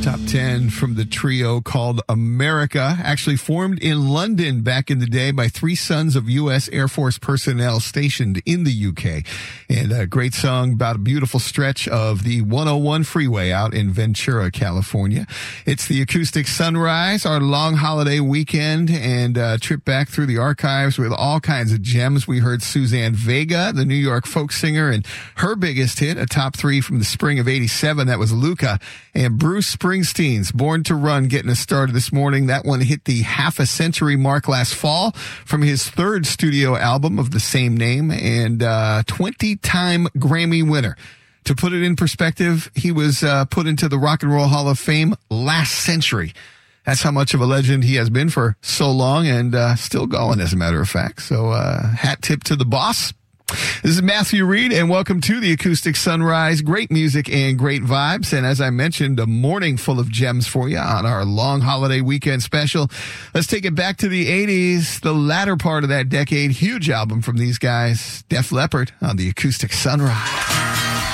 Top 10 from the trio called America, actually formed in London back in the day by three sons of U.S. Air Force personnel stationed in the U.K. And a great song about a beautiful stretch of the 101 freeway out in Ventura, California. It's the Acoustic Sunrise, our long holiday weekend, and a trip back through the archives with all kinds of gems. We heard Suzanne Vega, the New York folk singer, and her biggest hit, a top three from the spring of '87. That was Luca. And Bruce Springsteen's Born to Run getting us started this morning. That one hit the half-a-century mark last fall from his third studio album of the same name, and 20-time Grammy winner. To put it in perspective, he was put into the Rock and Roll Hall of Fame last century. That's how much of a legend he has been for so long, and still going, as a matter of fact. So hat tip to the boss. This is Matthew Reed, and welcome to the Acoustic Sunrise. Great music and great vibes. And as I mentioned, a morning full of gems for you on our long holiday weekend special. Let's take it back to the 80s, the latter part of that decade. Huge album from these guys, Def Leppard on the Acoustic Sunrise.